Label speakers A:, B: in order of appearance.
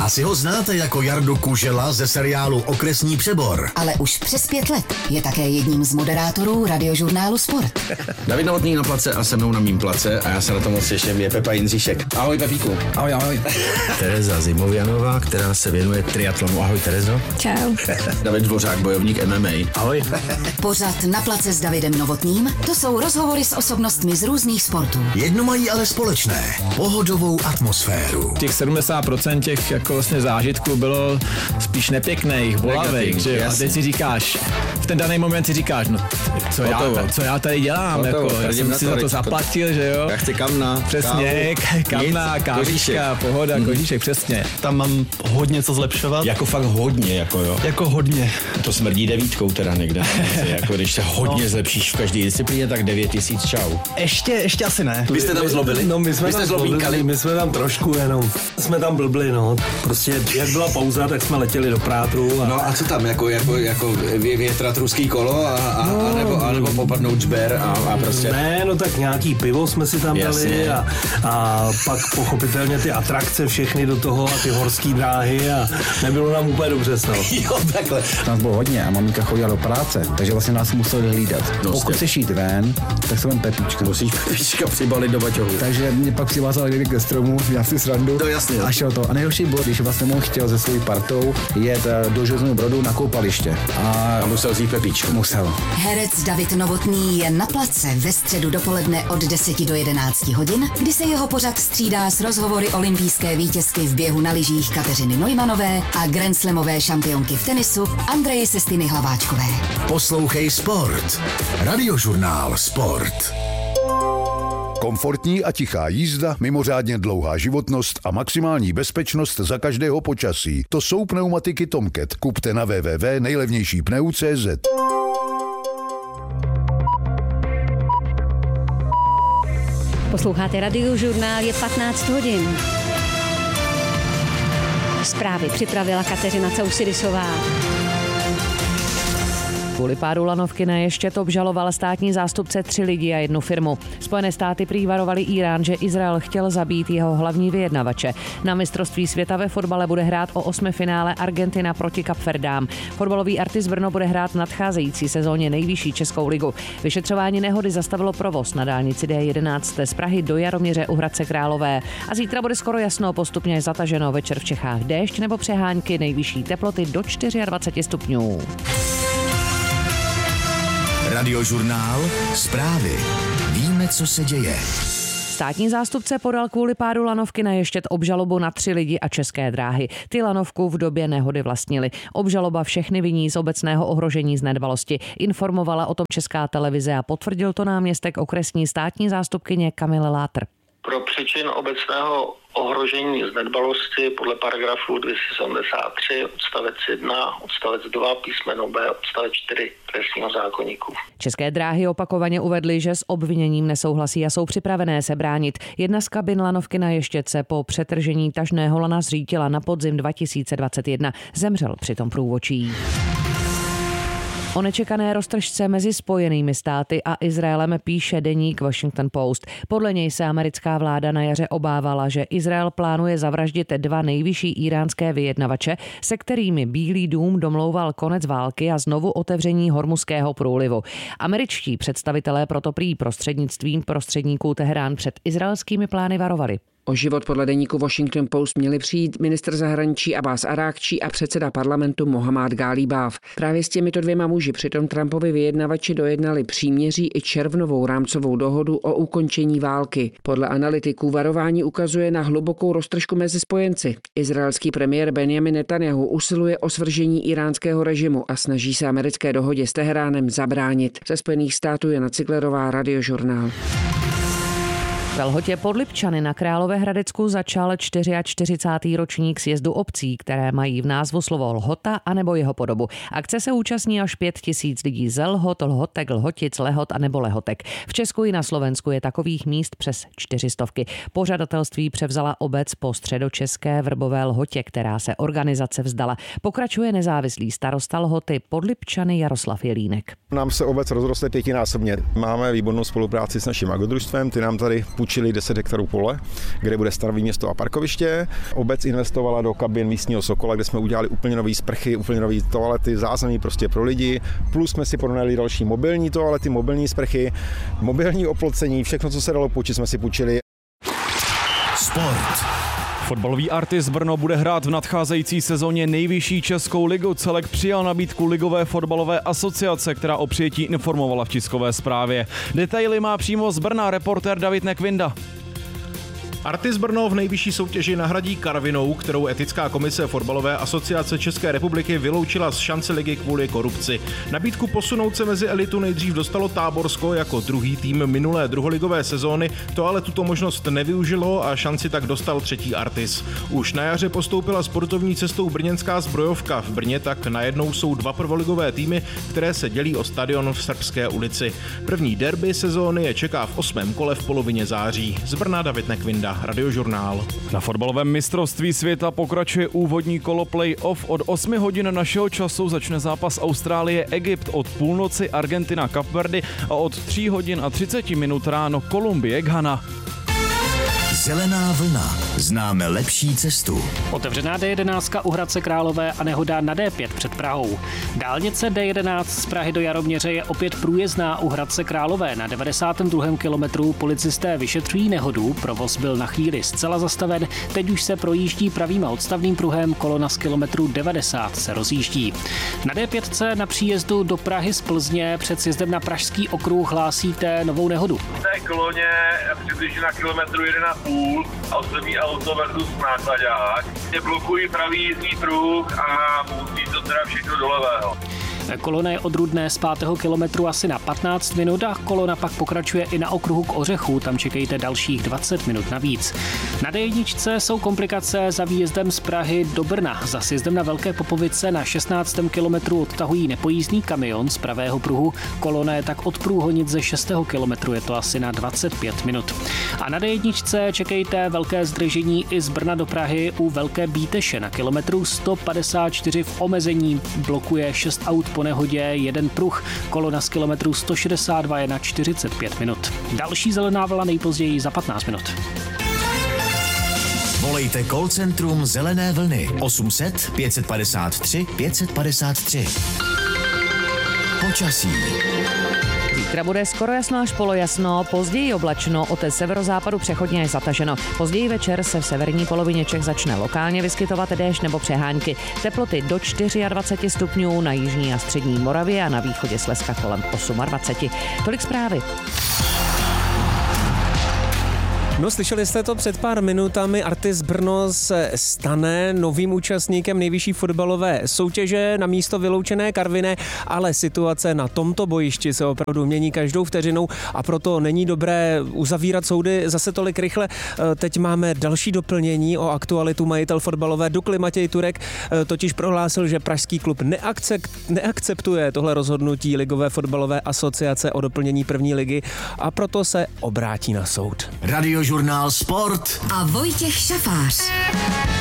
A: Asi ho znáte jako Jardu Kužela ze seriálu Okresní přebor.
B: Ale už přes 5 let je také jedním z moderátorů radiožurnálu Sport.
C: David Novotný na place a se mnou na mým place a já se na to moc těším, je Pepa Jindříšek. Ahoj Pepíku.
D: Ahoj, ahoj.
C: Tereza Zimovianová, která se věnuje triatlonu. Ahoj Terezo.
E: Čau.
C: David Dvořák, bojovník MMA.
D: Ahoj.
B: Pořad Na place s Davidem Novotným, to jsou rozhovory s osobnostmi z různých sportů.
A: Jedno mají ale společné. Pohodovou atmosféru.
D: Těch 70% těch jako vlastně zážitků bylo spíš nepěkných, bolavých, že jo? A teď si říkáš, v ten daný moment si říkáš, no co já tady dělám, jako, já jsem si za to zaplatil, že jo?
C: Já chci kamna.
D: Přesně, kamna, kávička, pohoda, kožíšek, přesně.
F: Tam mám hodně co zlepšovat.
C: Jako fakt hodně, jako jo.
F: Jako hodně.
C: To smrdí 9 teda někde. Jako když se hodně zlepšíš v každé disciplíně, tak 9000 čau.
F: Ještě asi ne.
C: Vy jste tam zlobili?
G: No my jsme tam zlobili, my jsme tam trošku jenom, jsme tam blbli, no. Prostě jak byla pauza, tak jsme letěli do Prátru.
C: No a co tam, jako větrat ruský kolo a nebo popadnout žber a prostě.
G: Ne, no tak nějaký pivo jsme si tam dali a pak pochopitelně ty atrakce všechny do toho a ty horský dráhy a nebylo nám úplně dobře snad.
C: Jo, takhle.
H: Nás bylo hodně a maminka chodila do práce, takže vlastně nás museli hlídat. Pokud chceš jít ven, tak se vem Pepíčka.
C: Musíš Pepíčka přibalit do baťohu.
H: Takže mě pak přivázal někdy ke stromu, já si srandu.
C: To jasně.
H: A šel to. A nejhorší bylo, když vlastně on chtěl se svojí partou jet do Železného Brodu na koupaliště.
C: A musel vzít Pepíčku.
H: Musel.
B: Herec David Novotný je na place ve středu dopoledne od 10 do 11 hodin, kdy se jeho pořad střídá s rozhovory olympijské vítězky v běhu na lyžích Kateřiny Neumanové a grandslamové šampionky v tenisu Andreje Sestiny Hlaváčkové.
A: Poslouchej Sport. Radiožurnál Sport.
I: Komfortní a tichá jízda, mimořádně dlouhá životnost a maximální bezpečnost za každého počasí. To jsou pneumatiky Tomcat. Kupte na www.nejlevnějšípneu.cz.
E: Posloucháte Radiožurnál, je 15 hodin. Zprávy připravila Kateřina Causidisová.
J: Kvůli pádu lanovky na Ještěd obžaloval státní zástupce 3 lidi a 1 firmu. Spojené státy prý varovali Írán, že Izrael chtěl zabít jeho hlavní vyjednavače. Na mistrovství světa ve fotbale bude hrát o 8. finále Argentina proti Kapverdám. Fotbalový Artis Brno bude hrát v nadcházející sezóně nejvyšší českou ligu. Vyšetřování nehody zastavilo provoz na dálnici D11 z Prahy do Jaroměře u Hradce Králové. A zítra bude skoro jasno, postupně zataženo, večer v Čechách déšť nebo přehánky, nejvyšší teploty do 24 stupňů.
A: Radiožurnál Zprávy. Víme, co se děje.
J: Státní zástupce podal kvůli pádu lanovky na Ještěd obžalobu na 3 lidi a České dráhy. Ty lanovku v době nehody vlastnili. Obžaloba všechny viní z obecného ohrožení z nedbalosti. Informovala o tom Česká televize a potvrdil to náměstek okresní státní zástupkyně Kamila Látr.
K: Pro příčin obecného ohrožení z nedbalosti podle paragrafu 273 odstavec 1, odstavec 2, písmeno B, odstavec 4 trestního zákoníku.
J: České dráhy opakovaně uvedly, že s obviněním nesouhlasí a jsou připravené se bránit. Jedna z kabin lanovky na Ještěd se po přetržení tažného lana zřítila na podzim 2021. Zemřel přitom průvodčí. O nečekané roztržce mezi Spojenými státy a Izraelem píše deník Washington Post. Podle něj se americká vláda na jaře obávala, že Izrael plánuje zavraždit 2 nejvyšší íránské vyjednavače, se kterými Bílý dům domlouval konec války a znovu otevření Hormuzského průlivu. Američtí představitelé proto prý prostřednictvím prostředníků Teherán před izraelskými plány varovali.
L: O život podle deníku Washington Post měli přijít ministr zahraničí Abbas Arákčí a předseda parlamentu Mohammad Galibaf. Právě s těmito 2 muži přitom Trumpovi vyjednavači dojednali příměří i červnovou rámcovou dohodu o ukončení války. Podle analytiků varování ukazuje na hlubokou roztržku mezi spojenci. Izraelský premiér Benjamin Netanjahu usiluje o svržení iránského režimu a snaží se americké dohodě s Teheránem zabránit. Ze Spojených států Jana Ciglerová, Radiožurnál.
J: Ve Lhotě pod Lipčany na Královéhradecku začal 44. ročník sjezdu obcí, které mají v názvu slovo Lhota anebo jeho podobu. Akce se účastní až 5 000 lidí ze Lhot, Lhotek, Lhotic, Lehot anebo Lehotek. V Česku i na Slovensku je takových míst přes 400. Pořadatelství převzala obec po středočeské Vrbové Lhotě, která se organizace vzdala. Pokračuje nezávislý starosta Lhoty pod Lipčany Jaroslav Jelínek.
M: Nám se obec rozroste 5násobně. Máme výbornou spolupráci s naším agrodružstvem, ty nám tady půjčili 10 hektarů pole, kde bude stanový město a parkoviště. Obec investovala do kabin místního Sokola, kde jsme udělali úplně nový sprchy, úplně nový toalety, zázemí prostě pro lidi. Plus jsme si pronajali další mobilní toalety, mobilní sprchy, mobilní oplocení, všechno, co se dalo půjčit, jsme si půjčili.
N: Sport. Fotbalový Artis Brno bude hrát v nadcházející sezóně nejvyšší českou ligu. Celek přijal nabídku Ligové fotbalové asociace, která o přijetí informovala v tiskové zprávě. Detaily má přímo z Brna reportér David Nekvinda.
O: Artis Brno v nejvyšší soutěži nahradí Karvinou, kterou etická komise fotbalové asociace České republiky vyloučila z šance ligy kvůli korupci. Nabídku posunout se mezi elitu nejdřív dostalo Táborsko jako druhý tým minulé druholigové sezóny, to ale tuto možnost nevyužilo a šanci tak dostal třetí Artis. Už na jaře postoupila sportovní cestou brněnská Zbrojovka. V Brně tak najednou jsou dva prvoligové týmy, které se dělí o stadion v Srbské ulici. První derby sezóny je čeká v 8. kole v polovině září. Z Brna David Nekvinda, Radiožurnál.
N: Na fotbalovém mistrovství světa pokračuje úvodní kolo play-off. Od 8 hodin našeho času začne zápas Austrálie-Egypt, od půlnoci Argentina-Kapverdy a od 3 hodin a 30 minut ráno Kolumbie-Ghana.
P: Zelená vlna. Známe lepší cestu.
Q: Otevřená D11 u Hradce Králové a nehoda na D5 před Prahou. Dálnice D11 z Prahy do Jaroměře je opět průjezdná u Hradce Králové. Na 92. kilometru policisté vyšetřují nehodu, provoz byl na chvíli zcela zastaven, teď už se projíždí pravým a odstavným pruhem, kolona z kilometru 90 se rozjíždí. Na D5 na příjezdu do Prahy z Plzně před sjezdem na Pražský okruh hlásíte novou nehodu.
R: V té koloně přibližně na kilometru 1,5 a osobní auto versus nákladák. Blokují pravý jízdní pruh a musí to teda všechno do levého.
Q: Kolona je od Rudné z 5. kilometru asi na 15 minut a kolona pak pokračuje i na okruhu k Ořechu, tam čekejte dalších 20 minut navíc. Na D1 jsou komplikace za výjezdem z Prahy do Brna. Za sjezdem na Velké Popovice na 16. kilometru odtahují nepojízdný kamion z pravého pruhu. Kolona je tak od Průhonic ze 6. kilometru, je to asi na 25 minut. A na D1 čekejte velké zdržení i z Brna do Prahy u Velké Bíteše. Na kilometru 154 v omezení blokuje 6 aut po nehodě, jeden pruh. Kolona z kilometru 162 je na 45 minut. Další zelená vlna nejpozději za 15 minut.
P: Volejte call centrum Zelené vlny 800 553 553. Počasí.
J: Zítra bude skoro jasno až polojasno, později oblačno, od severozápadu přechodně je zataženo. Později večer se v severní polovině Čech začne lokálně vyskytovat déšť nebo přehánky. Teploty do 24 stupňů na jižní a střední Moravě a na východě Slezska kolem 28. Tolik zprávy.
S: No, slyšeli jste to před pár minutami, Artis Brno se stane novým účastníkem nejvyšší fotbalové soutěže na místo vyloučené Karviné, ale situace na tomto bojišti se opravdu mění každou vteřinou a proto není dobré uzavírat soudy zase tolik rychle. Teď máme další doplnění o aktualitu. Majitel fotbalové Dukly Matěj Turek totiž prohlásil, že pražský klub neakceptuje tohle rozhodnutí Ligové fotbalové asociace o doplnění první ligy a proto se obrátí na soud.
P: Radiožurnál Sport
B: a Vojtěch Šafář.